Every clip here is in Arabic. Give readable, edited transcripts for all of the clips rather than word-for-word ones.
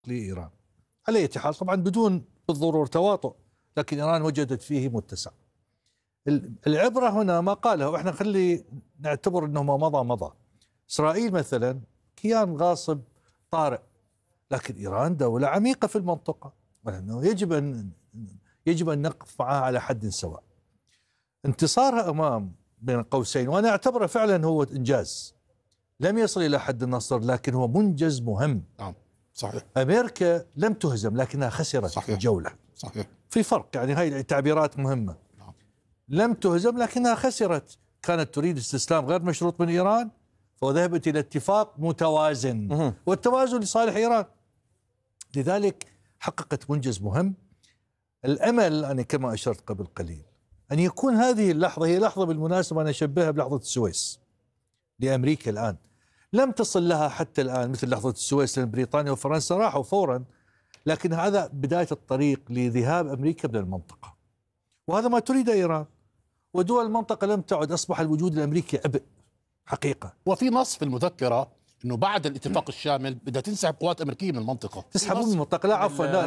لإيران. على أي حال طبعا بدون بالضرورة تواطؤ، لكن إيران وجدت فيه متسع. العبرة هنا ما قاله، وإحنا خلي نعتبر أنه ما مضى. إسرائيل مثلا كيان غاصب طارئ، لكن إيران دولة عميقة في المنطقة، وأنه يجب أن نقف معها على حد سواء. انتصارها أمام بين قوسين، وأنا أعتبره فعلا هو إنجاز لم يصل إلى حد النصر، لكن هو منجز مهم. صحيح. أمريكا لم تهزم لكنها خسرت. صحيح. الجولة. صحيح. في فرق، يعني هاي التعبيرات مهمة. لم تهزم لكنها خسرت، كانت تريد استسلام غير مشروط من إيران، وذهبت إلى اتفاق متوازن، والتوازن لصالح إيران، لذلك حققت منجز مهم. الأمل أنا كما أشرت قبل قليل أن يكون هذه اللحظة هي لحظة بالمناسبة أنا أشبهها بلحظة السويس لأمريكا الآن، لم تصل لها حتى الآن مثل لحظة السويس لأن بريطانيا وفرنسا راحوا فورا، لكن هذا بداية الطريق لذهاب أمريكا من المنطقة، وهذا ما تريد إيران، ودول المنطقة لم تعد، أصبح الوجود الأمريكي عبء حقيقة. وفي نص في المذكرة انه بعد الاتفاق الشامل بدها تنسحب قوات امريكيه من المنطقه. تسحبون من المنطقه؟ لا عفوا، لا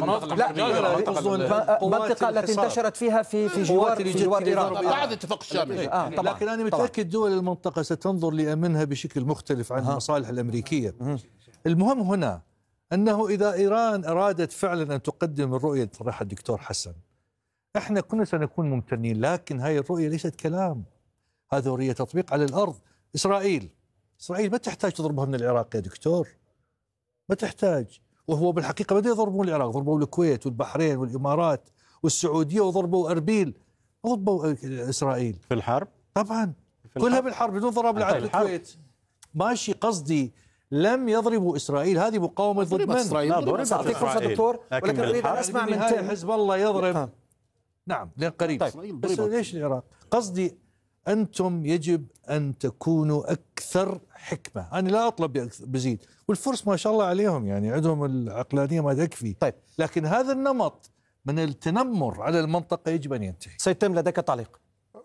المنطقه التي انتشرت فيها في جوار ايران بعد الاتفاق الشامل. لكن انا متاكد دول المنطقه ستنظر لامنها بشكل مختلف عن المصالح الامريكيه. المهم هنا انه اذا ايران ارادت فعلا ان تقدم الرؤيه اللي طرحها الدكتور حسن، احنا كنا سنكون ممتنين، لكن هاي الرؤيه ليست كلام، هذه رؤيه تطبيق على الارض. إسرائيل ما تحتاج تضربها من العراق يا دكتور، ما تحتاج. وهو بالحقيقة بدأوا يضربون العراق، ضربوا الكويت والبحرين والإمارات والسعودية، وضربوا أربيل، ضربوا إسرائيل في الحرب طبعا كلها بالحرب بدون ضرب الكويت. ماشي، قصدي لم يضربوا إسرائيل، هذه مقاومة ضد من؟ سأعطيك فرصة دكتور، ولكن أريد أن أسمع من حزب الله يضرب. نعم لين قريب. بس ليش العراق؟ قصدي أنتم يجب أن تكونوا أكثر حكمة. أنا لا أطلب بزيد، والفرس ما شاء الله عليهم يعني عندهم العقلانية ما تكفي. لكن هذا النمط من التنمر على المنطقة يجب أن ينتهي. سيتم لديك تعليق؟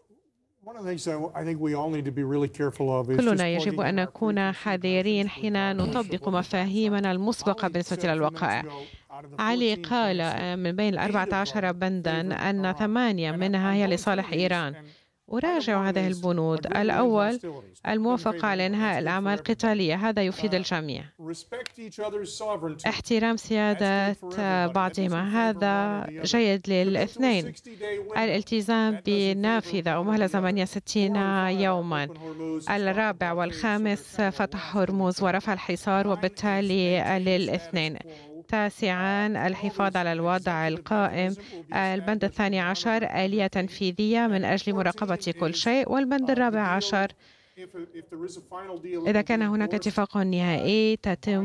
كلنا يجب أن نكون حذرين حين نطبق مفاهيمنا المسبقة بالنسبة للوقائع. علي قال من بين 14 بندا أن 8 منها هي لصالح إيران. أراجع هذه البنود. الأول، الموافقة على إنهاء الأعمال القتالية، هذا يفيد الجميع. احترام سيادة بعضهما، هذا جيد للاثنين. الالتزام بنافذة أو مهلة زمنية 60 يوما. الرابع والخامس، فتح هرمز ورفع الحصار، وبالتالي للاثنين. تاسعا، الحفاظ على الوضع القائم. البند 12، آلية تنفيذية من أجل مراقبة كل شيء. والبند 14، إذا كان هناك اتفاق نهائي تتم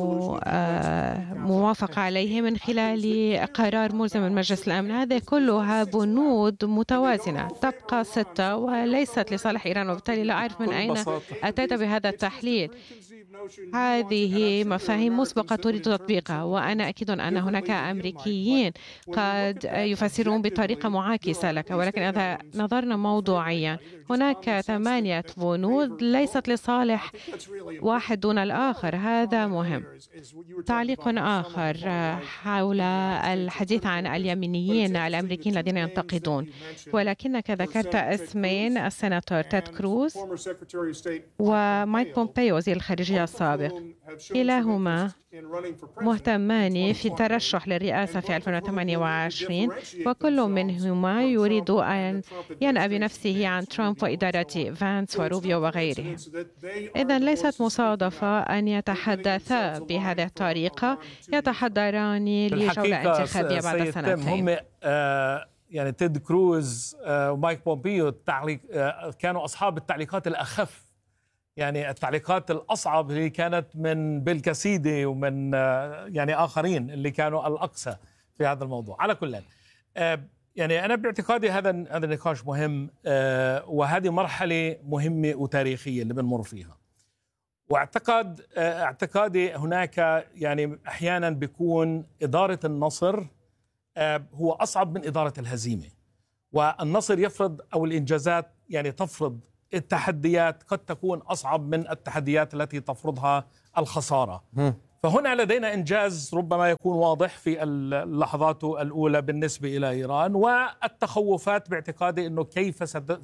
موافقة عليه من خلال قرار ملزم من مجلس الأمن. هذه كلها بنود متوازنة، تبقى 6 وليست لصالح إيران، وبالتالي لا أعرف من أين أتيت بهذا التحليل. هذه مفاهيم مسبقة تريد تطبيقها، وأنا أكيد أن هناك أمريكيين قد يفسرون بطريقة معاكسة لك، ولكن إذا نظرنا موضوعيا هناك 8 بنود ليست لصالح واحد دون الآخر. هذا مهم. تعليق آخر حول الحديث عن اليمينيين الأمريكيين الذين ينتقدون، ولكنك ذكرت اسمين، السيناتور تيد كروز ومايك بومبيو وزير الخارجية السابق. كلاهما مهتمان في الترشح للرئاسة في 2028، وكل منهما يريد أن ينأى بنفسه عن ترامب وإدارة فانس وروبيو وغيره. إذن ليست مصادفة أن يتحدثا بهذه الطريقة، يتحضران لجولة انتخابية بعد سنتين. يعني تيد كروز ومايك بومبيو كانوا أصحاب التعليقات الأخف، يعني التعليقات الأصعب اللي كانت من بيل كاسيدي ومن يعني آخرين اللي كانوا الأقسى في هذا الموضوع. على كل يعني أنا باعتقادي هذا النقاش مهم، وهذه مرحلة مهمة وتاريخية اللي بنمر فيها. اعتقادي هناك يعني أحيانا بيكون إدارة النصر هو أصعب من إدارة الهزيمة، والنصر يفرض أو الإنجازات يعني تفرض التحديات قد تكون أصعب من التحديات التي تفرضها الخسارة. فهنا لدينا إنجاز ربما يكون واضح في اللحظات الأولى بالنسبة إلى إيران، والتخوفات باعتقادي أنه كيف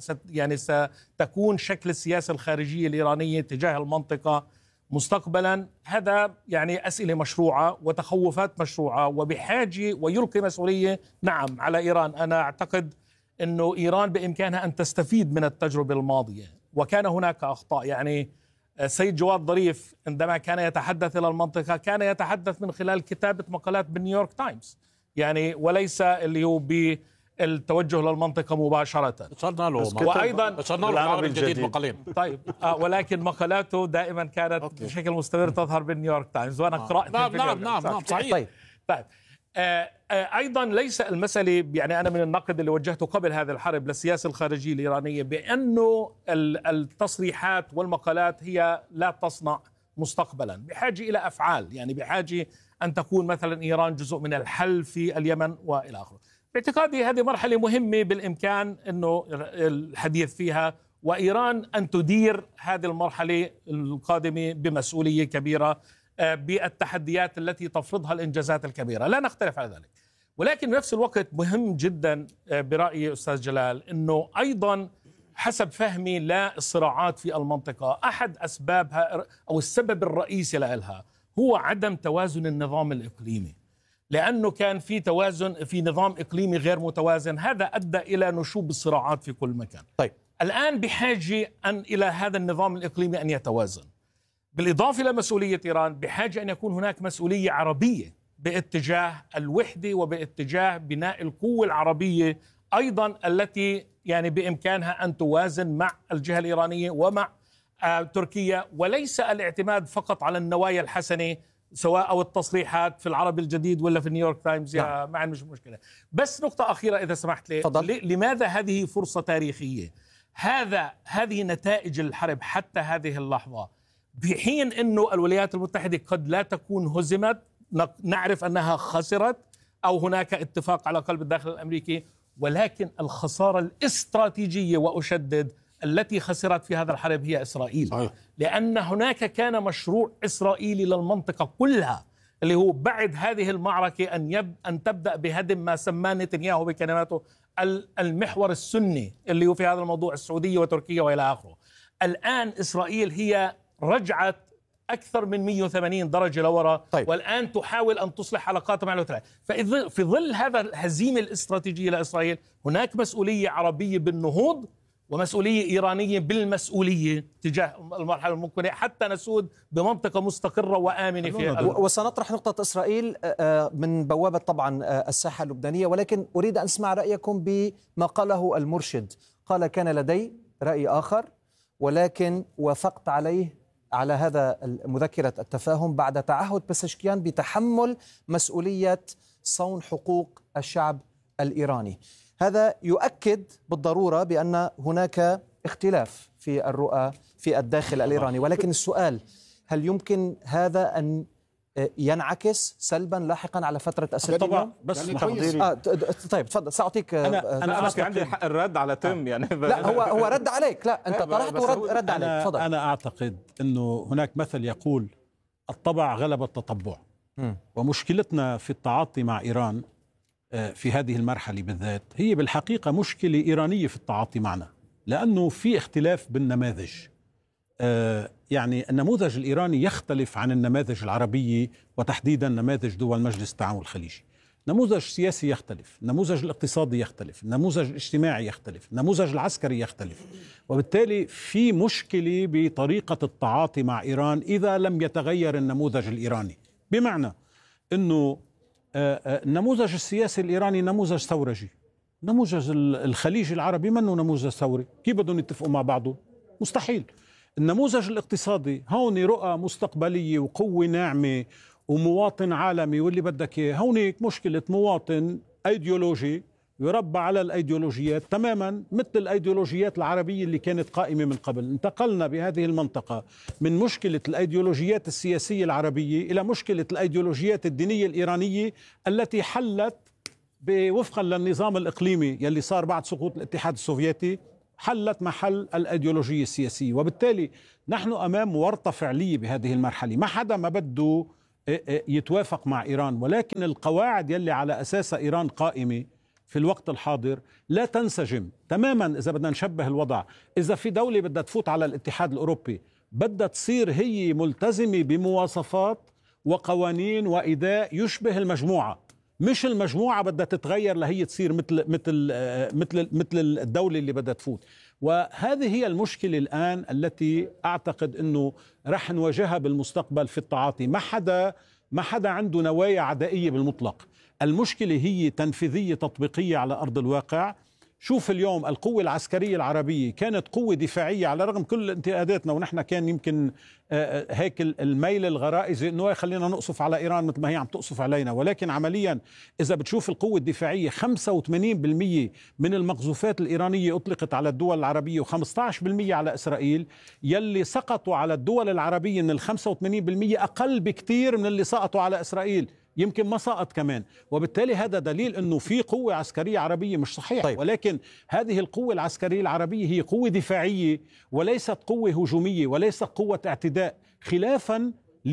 ستكون شكل السياسة الخارجية الإيرانية تجاه المنطقة مستقبلا. هذا يعني أسئلة مشروعة وتخوفات مشروعة وبحاجة ويلقي مسؤولية نعم على إيران. أنا أعتقد أنه إيران بإمكانها أن تستفيد من التجربة الماضية، وكان هناك أخطاء. يعني السيد جواد ظريف عندما كان يتحدث إلى المنطقة كان يتحدث من خلال كتابة مقالات بالنيويورك تايمز، يعني وليس اللي هو بالتوجه للمنطقة مباشرة. صرنا له وأيضا صرنا له العربي الجديد مقالين. طيب ولكن مقالاته دائما كانت بشكل مستمر تظهر بالنيويورك تايمز، وأنا قرأت نعم صحيح. طيب أيضا ليس المسألة، يعني أنا من النقد اللي وجهته قبل هذه الحرب للسياسة الخارجية الإيرانية بأنه التصريحات والمقالات هي لا تصنع مستقبلا، بحاجة إلى أفعال، يعني بحاجة أن تكون مثلا إيران جزء من الحل في اليمن وإلى آخره. باعتقادي هذه مرحلة مهمة بالإمكان أنه الحديث فيها، وإيران أن تدير هذه المرحلة القادمة بمسؤولية كبيرة بالتحديات التي تفرضها الإنجازات الكبيرة، لا نختلف على ذلك. ولكن بنفس الوقت مهم جدا برأيي أستاذ جلال أنه أيضا حسب فهمي للصراعات في المنطقة أحد أسبابها أو السبب الرئيسي لها هو عدم توازن النظام الإقليمي، لأنه كان في توازن في نظام إقليمي غير متوازن، هذا أدى إلى نشوب الصراعات في كل مكان. طيب الآن بحاجة إلى هذا النظام الإقليمي أن يتوازن، بالإضافة إلى مسؤولية إيران بحاجة أن يكون هناك مسؤولية عربية باتجاه الوحدة وباتجاه بناء القوة العربية أيضا التي يعني بإمكانها أن توازن مع الجهة الإيرانية ومع تركيا، وليس الاعتماد فقط على النوايا الحسنة سواء أو التصريحات في العربي الجديد ولا في النيويورك تايمز. يا معن مش مشكلة. بس نقطة أخيرة إذا سمحت لي، لماذا هذه فرصة تاريخية؟ هذه نتائج الحرب حتى هذه اللحظة، بحين أنه الولايات المتحدة قد لا تكون هزمت، نعرف أنها خسرت أو هناك اتفاق على قلب الداخل الأمريكي، ولكن الخسارة الاستراتيجية وأشدد التي خسرت في هذا الحرب هي إسرائيل. لأن هناك كان مشروع إسرائيلي للمنطقة كلها اللي هو بعد هذه المعركة أن تبدأ بهدم ما سماه نتنياهو بكلماته المحور السني اللي هو في هذا الموضوع السعودية وتركيا وإلى آخره. الآن إسرائيل هي رجعت أكثر من 180 درجة لورا. طيب. والآن تحاول أن تصلح علاقاتها مع الولايات. في ظل هذا الهزيمة الاستراتيجية لإسرائيل هناك مسؤولية عربية بالنهوض ومسؤولية إيرانية بالمسؤولية تجاه المرحلة المقبلة حتى نسود بمنطقة مستقرة وآمنة في وسنطرح نقطة إسرائيل من بوابة طبعا الساحة اللبنانية، ولكن أريد أن أسمع رأيكم بما قاله المرشد. قال كان لدي رأي آخر ولكن وافقت على هذا مذكرة التفاهم بعد تعهد بسشكيان بتحمل مسؤولية صون حقوق الشعب الإيراني. هذا يؤكد بالضرورة بأن هناك اختلاف في الرؤى في الداخل الإيراني، ولكن السؤال هل يمكن هذا أن ينعكس سلبا لاحقا على فترة أسد؟ طبعا بس يعني طيب تفضل سأعطيك. أنا عندي حق الرد على تم يعني لا هو رد عليك، لا أنت طرحت ورد عليك. تفضل. أنا أعتقد أنه هناك مثل يقول الطبع غلب التطبع، ومشكلتنا في التعاطي مع إيران في هذه المرحلة بالذات هي بالحقيقة مشكلة إيرانية في التعاطي معنا، لأنه في اختلاف بالنماذج. يعني النموذج الإيراني يختلف عن النماذج العربية وتحديدا نماذج دول مجلس التعاون الخليجي. نموذج سياسي يختلف، النموذج الاقتصادي يختلف، النموذج الاجتماعي يختلف، النموذج العسكري يختلف، وبالتالي في مشكلة بطريقة التعاطي مع إيران إذا لم يتغير النموذج الإيراني. بمعنى أنه النموذج السياسي الإيراني نموذج ثورجي، نموذج الخليج العربي منه نموذج ثوري، كيف بدهم يتفقوا مع بعضهم؟ مستحيل. النموذج الاقتصادي هون رؤى مستقبلية وقوة ناعمة ومواطن عالمي واللي بدك اياه. هونيك مشكلة مواطن ايديولوجي يربى على الايديولوجيات تماما مثل الايديولوجيات العربية اللي كانت قائمة من قبل. انتقلنا بهذه المنطقة من مشكلة الايديولوجيات السياسية العربية إلى مشكلة الايديولوجيات الدينية الإيرانية التي حلت وفقا للنظام الإقليمي يلي صار بعد سقوط الاتحاد السوفيتي، حلت محل الأيديولوجية السياسية. وبالتالي نحن أمام ورطة فعلية بهذه المرحلة. ما حدا ما بده يتوافق مع إيران، ولكن القواعد يلي على أساسها إيران قائمة في الوقت الحاضر لا تنسجم تماما. إذا بدنا نشبه الوضع، إذا في دولة بدها تفوت على الاتحاد الأوروبي بدها تصير هي ملتزمة بمواصفات وقوانين وإداء يشبه المجموعة، مش المجموعة بدها تتغير لهي تصير مثل الدولة اللي بدها تفوت. وهذه هي المشكلة الآن التي أعتقد أنه رح نواجهها بالمستقبل في التعاطي. ما حدا عنده نوايا عدائية بالمطلق، المشكلة هي تنفيذية تطبيقية على أرض الواقع. شوف اليوم القوة العسكرية العربية كانت قوة دفاعية على رغم كل انتقاداتنا، ونحن كان يمكن هيك الميل الغرائزي انه خلينا نقصف على ايران مثل ما هي عم تقصف علينا، ولكن عمليا اذا بتشوف القوة الدفاعية 85% من المقذوفات الإيرانية اطلقت على الدول العربية و15% على اسرائيل. يلي سقطوا على الدول العربية من ال 85% اقل بكثير من اللي سقطوا على اسرائيل، يمكن ما سقط كمان. وبالتالي هذا دليل أنه في قوة عسكرية عربية، مش صحيح طيب. ولكن هذه القوة العسكرية العربية هي قوة دفاعية وليست قوة هجومية وليست قوة اعتداء، خلافا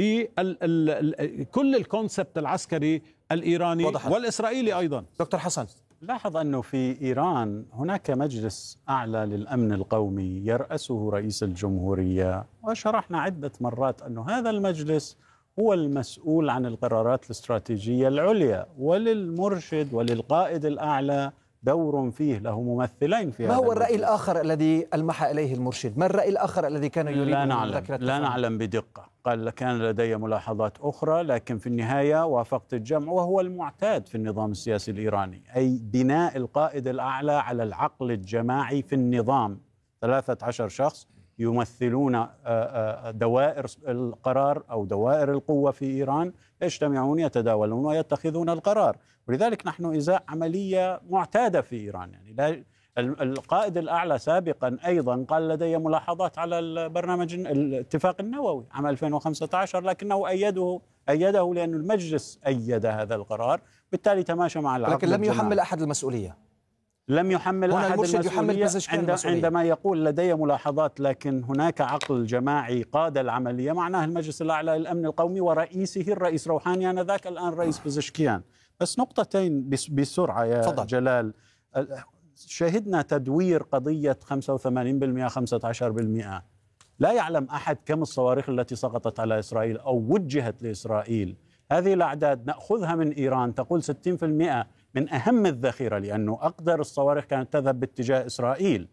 لكل الكونسبت العسكري الإيراني والإسرائيلي أيضا. دكتور حسن، لاحظ أنه في إيران هناك مجلس أعلى للأمن القومي يرأسه رئيس الجمهورية، وشرحنا عدة مرات أنه هذا المجلس هو المسؤول عن القرارات الاستراتيجية العليا، وللمرشد وللقائد الأعلى دور فيه، له ممثلين في ما هذا هو الرأي المجلس. الآخر الذي ألمح إليه المرشد؟ ما الرأي الآخر الذي كان يريد لا نعلم بدقة. قال كان لدي ملاحظات أخرى، لكن في النهاية وافقت الجمع، وهو المعتاد في النظام السياسي الإيراني، أي بناء القائد الأعلى على العقل الجماعي في النظام. 13 شخص يمثلون دوائر القرار أو دوائر القوة في إيران، يجتمعون يتداولون ويتخذون القرار. ولذلك نحن إزاء عملية معتادة في إيران. يعني القائد الأعلى سابقا أيضا قال لدي ملاحظات على البرنامج الاتفاق النووي عام 2015، لكنه أيده لأن المجلس أيد هذا القرار، بالتالي تماشى مع العقل لكن لم الجماعي. يحمل أحد المسؤولية. لم يحمل أحد المسؤولية عندما يقول لدي ملاحظات، لكن هناك عقل جماعي قاد العملية، معناه المجلس الأعلى للأمن القومي ورئيسه الرئيس روحاني آنذاك، الآن رئيس بزشكيان. بس نقطتين بسرعة يا فضل. جلال، شهدنا تدوير قضية 85% 15%. لا يعلم أحد كم الصواريخ التي سقطت على إسرائيل أو وجهت لإسرائيل. هذه الأعداد نأخذها من إيران تقول 60% من أهم الذخيرة، لأنه أقدر الصواريخ كانت تذهب باتجاه إسرائيل،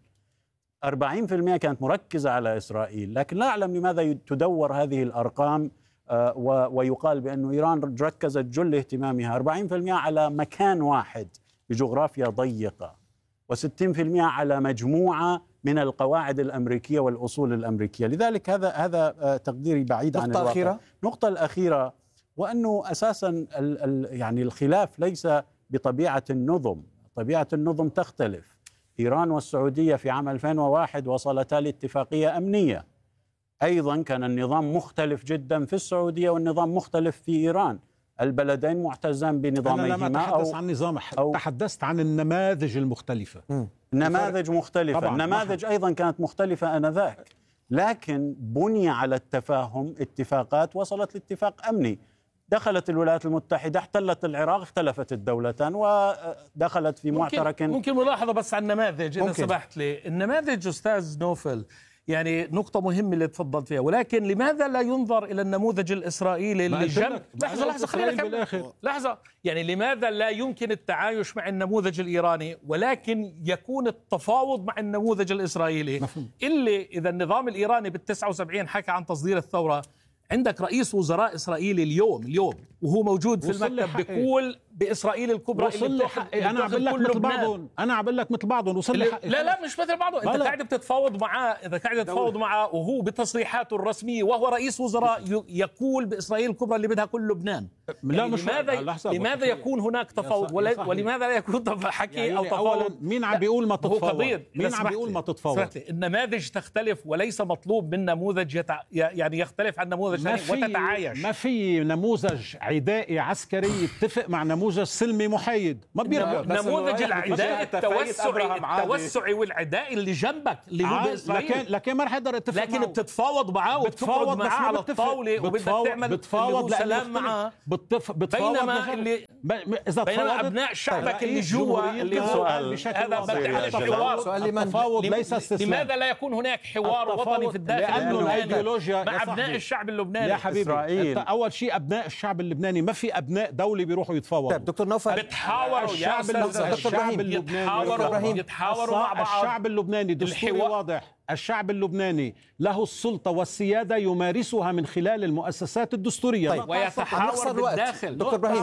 40% كانت مركزة على إسرائيل. لكن لا أعلم لماذا تدور هذه الأرقام ويقال بأن إيران ركزت جل اهتمامها 40% على مكان واحد بجغرافيا ضيقة، و60% على مجموعة من القواعد الأمريكية والأصول الأمريكية. لذلك هذا تقديري بعيد عن الواقع. النقطة الأخيرة وأنه أساسا يعني الخلاف ليس بطبيعة النظم، طبيعة النظم تختلف. إيران والسعودية في عام 2001 وصلتا لاتفاقية أمنية، أيضا كان النظام مختلف جدا في السعودية والنظام مختلف في إيران، البلدين معتزان بنظاميهما. أنا ما تحدث عن نظام، تحدثت عن النماذج المختلفة. نماذج مختلفة، النماذج أيضا كانت مختلفة آنذاك، لكن بني على التفاهم اتفاقات وصلت لاتفاق أمني. دخلت الولايات المتحدة، احتلت العراق، اختلفت الدولتان ودخلت في معترك. ممكن ملاحظة بس عن النماذج إذا سمحت لي. النماذج أستاذ نوفل يعني نقطة مهمة اللي تفضلت فيها، ولكن لماذا لا ينظر إلى النموذج الإسرائيلي اللي لحظة خلينا لحظة، يعني لماذا لا يمكن التعايش مع النموذج الإيراني ولكن يكون التفاوض مع النموذج الإسرائيلي؟ اللي إذا النظام الإيراني بال79 حكى عن تصدير الثورة، عندك رئيس وزراء إسرائيلي اليوم وهو موجود في المكتب بيقول بإسرائيل الكبرى اللي أنا أقول لك مثل بعضهم، أنا أقول لك مثل بعضهم وصل لي حقي. لا مش مثل بعضهم، أنت قاعد بتتفاوض معاه، إذا قاعد تتفاوض معاه وهو بتصريحاته الرسمية وهو رئيس وزراء يقول بإسرائيل الكبرى اللي بدها كل لبنان. يعني لماذا يكون هناك تفاوض ولماذا لا يكون حكي أو تفاوض؟ مين عم بيقول ما تتفاوض؟ مين عم بيقول ما تتفاوض؟ النماذج تختلف وليس مطلوب من نموذج يعني يختلف عن نموذج ثاني وتتعايش. ما في نموذج عدائي عسكري يتفق مع نموذج سلمي محايد. ما بيربط نموذج العداء التوسعي والعدائي اللي جنبك اللي هو بإسرائيل، لكن ما رح يقدر يتفق لكن بتتفاوض معاه وبتقعد معاه على الطاولة وبدك تعمل سلام معاه. بينما أبناء شعبك اللي جوا اللي هو التفاوض ليس استسلام. لماذا لا يكون هناك حوار وطني في الداخل مع أبناء الشعب اللبناني؟ يا حبيبي أول شيء أبناء الشعب اللبناني، ما في أبناء دولة بيروحوا يتفاوضوا. طيب دكتور نوفل، بتحاوروا يتحاوروا مع بعض. الشعب اللبناني دستوري واضح، الشعب اللبناني له السلطة والسيادة يمارسها من خلال المؤسسات الدستورية. طيب. ويتحاور بالداخل. دكتور إبراهيم،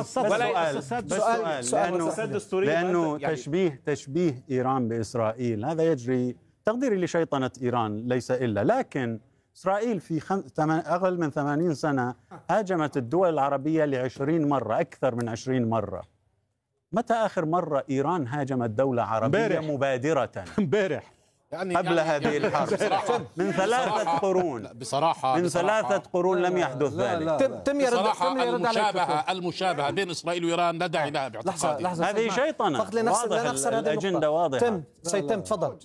لأنه تشبيه إيران بإسرائيل هذا يجري تقديري لشيطنة إيران ليس إلا، لكن إسرائيل في أقل من 80 سنة هاجمت الدول العربية ل20 مرة، أكثر من 20 مرة. متى آخر مرة إيران هاجمت دولة عربية مبادرة؟ امبارح قبل هذه الحرب من 3 قرون. بصراحة من 3 قرون لم يحدث ذلك. المشابهة بين إسرائيل وإيران لا داعي لها باعتقادي. هذه شيطنة واضح، الأجندة واضحة. سيتم تفضل.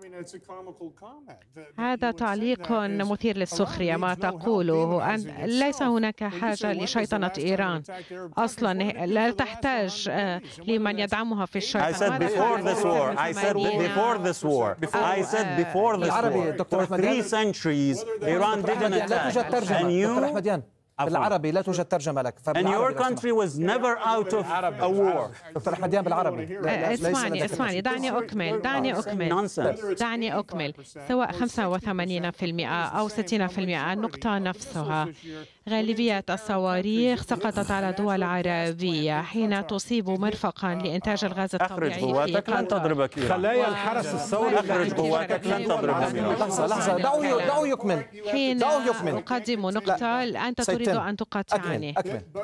هذا تعليق مثير للسخرية ما تقوله، أن ليس هناك حاجة لشيطنة إيران أصلا، لا تحتاج لمن يدعمها في الشرق. I said before this war, for 3 centuries, Iran didn't attack. And you, بالعربي لا توجد ترجمة لك. And your country was never out of a war. دكتور أحمديان بالعربي. اسمعني دعني أكمل. سواء 85% أو 60%، النقطة نفسها. غالبية الصواريخ سقطت على دول عربية حين تصيب مرفقا لإنتاج الغاز الطبيعي. أخرج قواتك لن تضربك إيران. خلايا الحرس الثوري. أخرج قواتك لن تضربك إيران. لحظة دعوا يكمل. حين أقدم نقطة أنت تريد أن تقاطعني.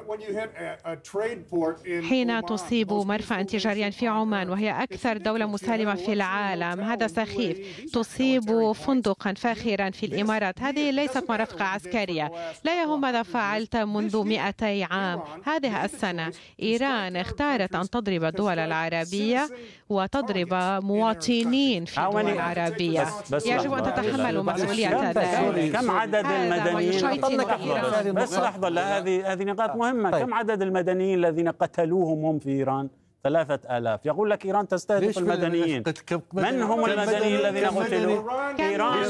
حين تصيب مرفأ تجاريا في عمان وهي أكثر دولة مسالمة في العالم، هذا سخيف. تصيب فندقا فاخرا في الإمارات، هذه ليست مرافق عسكرية. لا يهم ماذا فعلت منذ 200 عام. هذه السنة إيران اختارت أن تضرب الدول العربية وتضرب مواطنين في الدول العربية. يجب أن تتحملوا مسؤولية ذلك. كم عدد المدنيين؟ بس لحظة، هذه نقاط مهمة. كم عدد المدنيين الذين قتلوهم هم في إيران؟ 3000. يقول لك إيران تستهدف المدنيين. من هم المدنيين الذين قتلوا؟ إيران.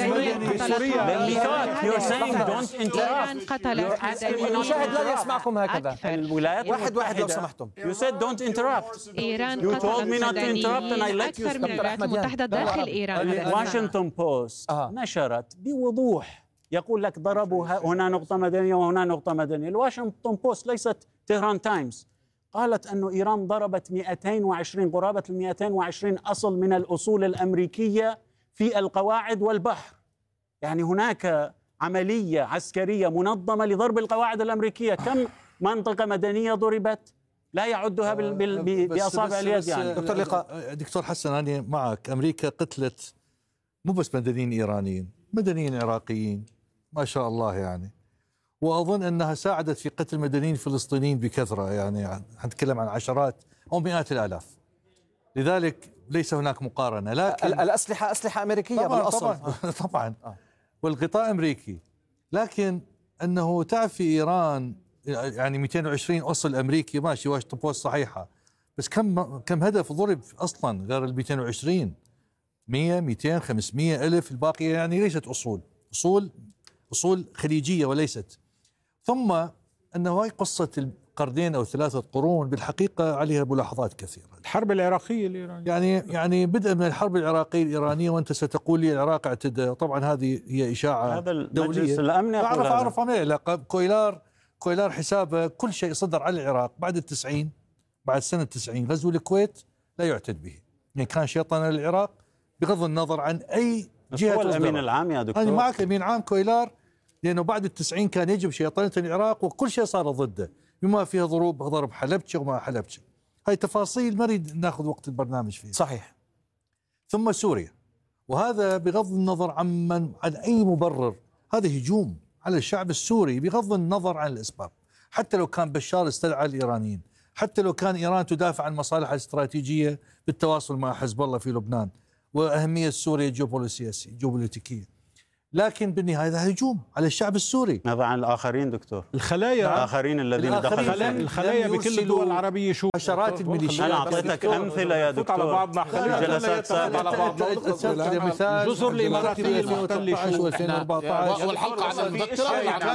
المشاهد لا يسمعكم هكذا. الولايات واحد لو سمحتم. You said don't interrupt. إيران You told me not to interrupt and I let you أكثر من الولايات المتحدة داخل إيران. واشنطن بوست نشرت بوضوح، يقول لك ضربوا هنا نقطة مدنية وهنا نقطة مدنية. الواشنطن بوست ليست تهران تايمز. قالت أن إيران ضربت 220 قرابة 220 أصل من الأصول الأمريكية في القواعد والبحر. يعني هناك عملية عسكرية منظمة لضرب القواعد الأمريكية. كم منطقة مدنية ضربت؟ لا يعدها بأصابع اليد. يعني دكتور حسن، أنا معك. أمريكا قتلت مو بس مدنيين إيرانيين، مدنيين عراقيين ما شاء الله يعني. وأظن أنها ساعدت في قتل مدنيين فلسطينيين بكثرة، يعني نتكلم عن عشرات أو مئات الآلاف. لذلك ليس هناك مقارنة. لكن الأسلحة أسلحة أمريكية بالأصل. طبعا والغطاء أمريكي. لكن أنه تعرف في إيران يعني 220 أصل أمريكي ماشي، واشنطن بوست صحيحة، بس كم هدف ضرب أصلا غير ال 220؟ 100 200 500 ألف. الباقية يعني ليست أصول خليجية وليست. ثم أنه هاي قصة القرنين أو 3 قرون بالحقيقة عليها ملاحظات كثيرة. الحرب العراقية الإيرانية يعني بدءا من الحرب العراقية الإيرانية، وأنت ستقول لي العراق اعتدى. طبعا هذه هي إشاعة دولية. الأمن أعرف كويلار حسابه كل شيء صدر على العراق بعد بعد سنة 90 غزو الكويت لا يعتد به. يعني كان شيطان العراق بغض النظر عن أي جهة. هو الأمين العام يا دكتور. أنا معك أمين عام كويلار، لأنه بعد 90 كان يجب شيطنة العراق وكل شيء صار ضده، بما فيها ضرب حلبشة وما حلبشة. هاي تفاصيل ما نريد ناخذ وقت البرنامج فيها. صحيح. ثم سوريا، وهذا بغض النظر عن أي مبرر، هذا هجوم على الشعب السوري بغض النظر عن الأسباب. حتى لو كان بشار استدعى الإيرانيين، حتى لو كان إيران تدافع عن مصالحها الاستراتيجية بالتواصل مع حزب الله في لبنان وأهمية سوريا جيوبوليتيكية، لكن بالنهاية هذا هجوم على الشعب السوري. ماذا عن الآخرين دكتور؟ الخلايا الآخرين الذين دخلوا الخلايا بكل الدول العربية شو عشرات الميليشيات. أنا أعطيتك أمثلة يا دكتور على بعضنا في جلسات سابقة. جزر الإماراتية المحتلة شو 2014 والحلقة عن المذكرة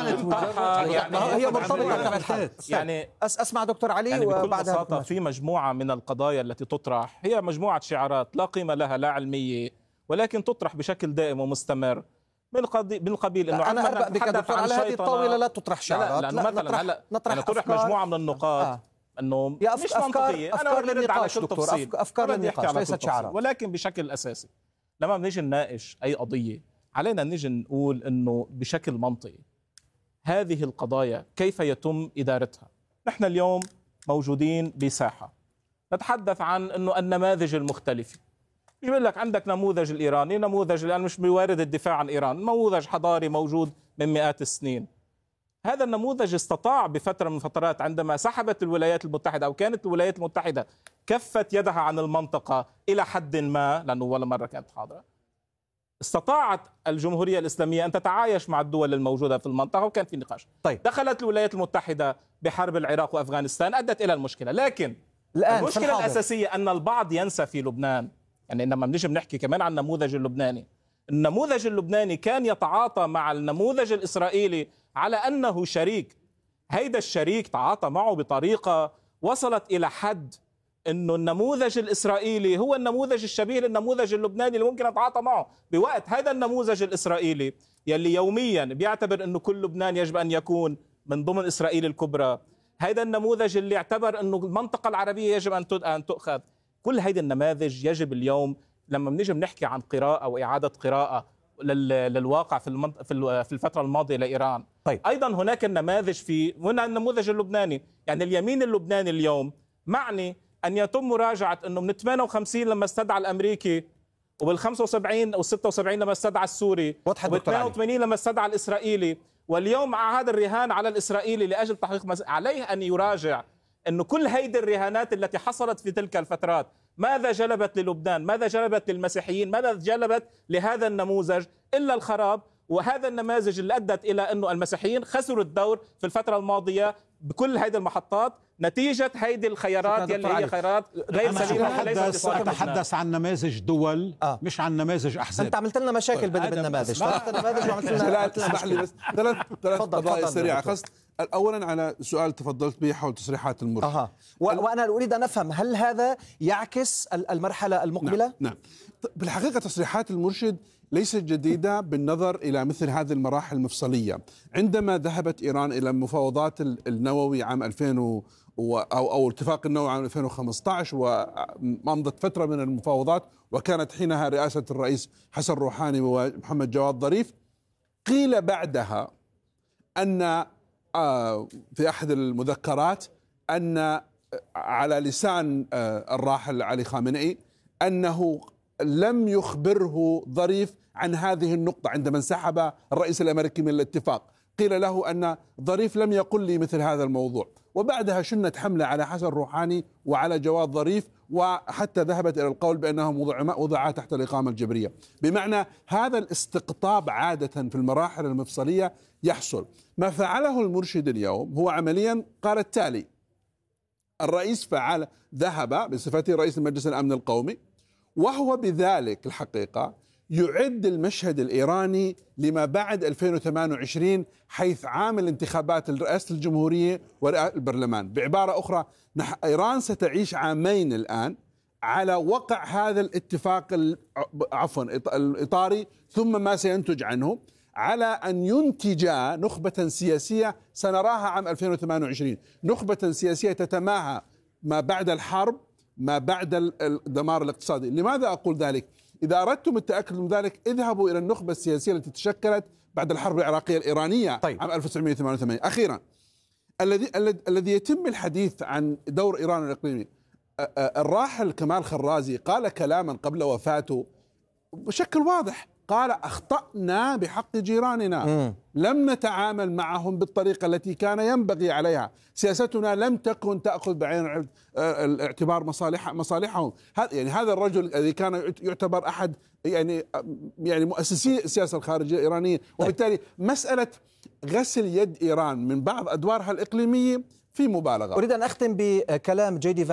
هي مرتبطة يعني أسمع دكتور علي يعني بكل وبعدها بساطة في مجموعة من القضايا التي تطرح هي مجموعة شعارات لا قيمة لها لا علمية، ولكن تطرح بشكل دائم ومستمر من القبيل انه انا اربأ بك دكتور على هذه الطاولة لا تطرح شعارات، لا مثلا هلا نطرح مجموعة من النقاط انه مش منطقية. افكار للنقاش دكتور، افكار للنقاش ليست شعارات، ولكن بشكل اساسي لما بنيجي نناقش اي قضية علينا نيجي نقول انه بشكل منطقي هذه القضايا كيف يتم ادارتها. نحن اليوم موجودين بساحة نتحدث عن انه النماذج المختلفة. يقول لك عندك نموذج الإيراني، نموذج الآن مش بوارد الدفاع عن إيران، نموذج حضاري موجود من مئات السنين. هذا النموذج استطاع بفترة من الفترات عندما سحبت الولايات المتحدة أو كانت الولايات المتحدة كفت يدها عن المنطقة إلى حد ما، لأنه ولا مرة كانت حاضرة، استطاعت الجمهورية الإسلامية أن تتعايش مع الدول الموجودة في المنطقة وكان في نقاش. طيب. دخلت الولايات المتحدة بحرب العراق وأفغانستان أدت إلى المشكلة، لكن الآن المشكلة الأساسية أن البعض ينسى في لبنان، يعني لما بنيجي بنحكي كمان عن النموذج اللبناني، النموذج اللبناني كان يتعاطى مع النموذج الإسرائيلي على أنه شريك. هيدا الشريك تعاطى معه بطريقة وصلت إلى حد أنه النموذج الإسرائيلي هو النموذج الشبيه للنموذج اللبناني اللي ممكن يتعاطى معه. بوقت هذا النموذج الإسرائيلي يلي يوميا بيعتبر أنه كل لبنان يجب أن يكون من ضمن إسرائيل الكبرى، هذا النموذج اللي اعتبر أنه المنطقة العربية يجب أن تؤخذ. كل هيدي النماذج يجب اليوم لما بنيجي بنحكي عن قراءة وإعادة قراءة للواقع في الفترة الماضية لإيران. طيب. أيضا هناك النماذج هنا النموذج اللبناني، يعني اليمين اللبناني اليوم معني أن يتم مراجعة أنه من 58 لما استدعى الأمريكي، وبال 75 أو 76 لما استدعى السوري، وبال 88 لما استدعى الإسرائيلي، واليوم مع هذا الرهان على الإسرائيلي لأجل تحقيق عليه أن يراجع أنه كل هيدي الرهانات التي حصلت في تلك الفترات ماذا جلبت للبنان، ماذا جلبت للمسيحيين، ماذا جلبت لهذا النموذج إلا الخراب. وهذا النماذج اللي أدت إلى أنه المسيحيين خسروا الدور في الفترة الماضية بكل هيدي المحطات نتيجة هيدي الخيارات يلي هي خيارات غير سليمة. أتحدث عن نماذج دول مش عن نماذج أحزاب. أنت عملت لنا مشاكل بالنماذج، ثلاث نماذج وعملت لنا اسمح لي بس ثلاث قضايا سريعة. أولا على سؤال تفضلت به حول تصريحات المرشد. وأنا أريد أن أفهم هل هذا يعكس المرحلة المقبلة؟ نعم. بالحقيقة تصريحات المرشد ليست جديدة بالنظر إلى مثل هذه المراحل المفصلية. عندما ذهبت إيران إلى مفاوضات النووي عام 2000 أو اتفاق النووي عام 2015 ومضت فترة من المفاوضات وكانت حينها رئاسة الرئيس حسن روحاني ومحمد جواد ظريف، قيل بعدها أن في أحد المذكرات أن على لسان الراحل علي خامنئي أنه لم يخبره ظريف عن هذه النقطة عندما انسحب الرئيس الأمريكي من الاتفاق. قيل له أن ظريف لم يقل لي مثل هذا الموضوع، وبعدها شنت حملة على حسن روحاني وعلى جواد ظريف، وحتى ذهبت إلى القول بأنهم وضعا تحت الإقامة الجبرية. بمعنى هذا الاستقطاب عادة في المراحل المفصلية يحصل. ما فعله المرشد اليوم هو عمليا قال التالي: الرئيس ذهب بصفته رئيس مجلس الأمن القومي، وهو بذلك الحقيقة يعد المشهد الإيراني لما بعد 2028 حيث عامل انتخابات رئاسة الجمهورية والبرلمان. بعبارة أخرى إيران ستعيش عامين الآن على وقع هذا الاتفاق الإطاري ثم ما سينتج عنه، على أن ينتج نخبة سياسية سنراها عام 2028، نخبة سياسية تتماهى ما بعد الحرب ما بعد الدمار الاقتصادي. لماذا أقول ذلك؟ إذا أردتم التأكد من ذلك اذهبوا إلى النخبة السياسية التي تشكلت بعد الحرب العراقية الإيرانية عام 1988. أخيرا الذي يتم الحديث عن دور إيران الإقليمي، الراحل كمال خرازي قال كلاما قبل وفاته بشكل واضح، قال أخطأنا بحق جيراننا، لم نتعامل معهم بالطريقة التي كان ينبغي عليها، سياستنا لم تكن تأخذ بعين الاعتبار مصالحهم. هذا الرجل الذي كان يعتبر أحد يعني مؤسسي السياسة الخارجية الإيرانية، وبالتالي مسألة غسل يد إيران من بعض أدوارها الإقليمية في مبالغة. أريد أن أختم بكلام جي دي